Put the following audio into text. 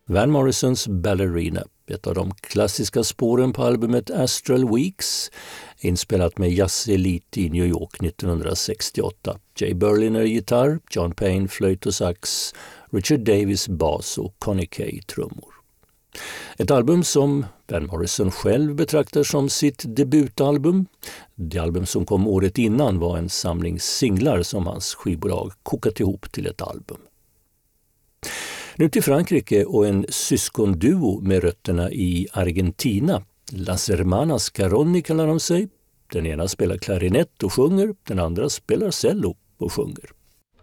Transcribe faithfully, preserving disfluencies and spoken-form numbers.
Van Morrisons Ballerina, ett av de klassiska spåren på albumet Astral Weeks, inspelat med jazzelit i New York nittonhundrasextioåtta. Jay Berliner gitarr, John Payne flöjt och sax, Richard Davis bas och Connie Kay trummor. Ett album som Van Morrison själv betraktar som sitt debutalbum. Det album som kom året innan var en samling singlar som hans skivbolag kokat ihop till ett album. Nu till Frankrike och en syskonduo med rötterna i Argentina. Las Hermanas Caroni kallar de sig. Den ena spelar klarinett och sjunger, den andra spelar cello och sjunger.